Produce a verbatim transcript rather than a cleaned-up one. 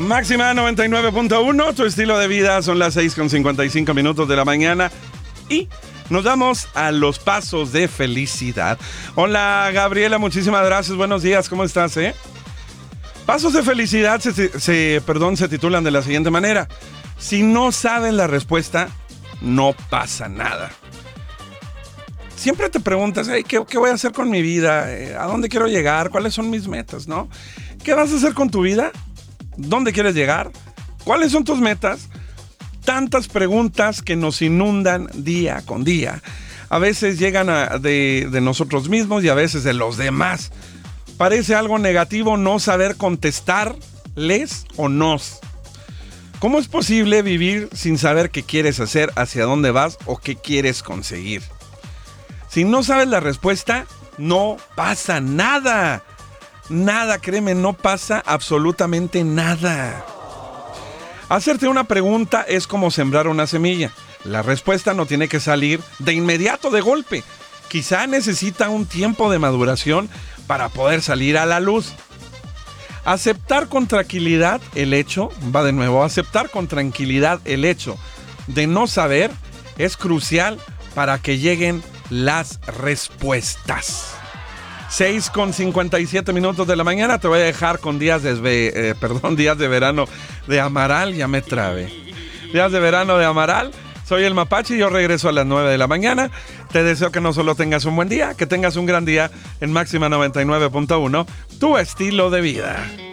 Máxima noventa y nueve punto uno, tu estilo de vida. Son las seis con cincuenta y cinco minutos de la mañana y nos damos a los pasos de felicidad. Hola, Gabriela, muchísimas gracias. Buenos días, ¿cómo estás, eh? Pasos de felicidad se, se, perdón, se titulan de la siguiente manera. Si no sabes la respuesta, no pasa nada. Siempre te preguntas, hey, ¿qué, ¿qué voy a hacer con mi vida? ¿A dónde quiero llegar? ¿Cuáles son mis metas, no? ¿Qué vas a hacer con tu vida? ¿Dónde quieres llegar? ¿Cuáles son tus metas? Tantas preguntas que nos inundan día con día. A veces llegan a, de, de nosotros mismos y a veces de los demás. Parece algo negativo no saber contestarles o nos. ¿Cómo es posible vivir sin saber qué quieres hacer, hacia dónde vas o qué quieres conseguir? Si no sabes la respuesta, no pasa nada. Nada, créeme, no pasa absolutamente nada. Hacerte una pregunta es como sembrar una semilla. La respuesta no tiene que salir de inmediato, de golpe. Quizá necesita un tiempo de maduración para poder salir a la luz. Aceptar con tranquilidad el hecho, va de nuevo, aceptar con tranquilidad el hecho de no saber es crucial para que lleguen las respuestas. seis con cincuenta y siete minutos de la mañana. Te voy a dejar con días de, eh, perdón, días de verano de Amaral. Ya me trabé. Días de verano de Amaral. Soy el Mapache y yo regreso a las nueve de la mañana. Te deseo que no solo tengas un buen día, que tengas un gran día en Máxima noventa y nueve punto uno, tu estilo de vida.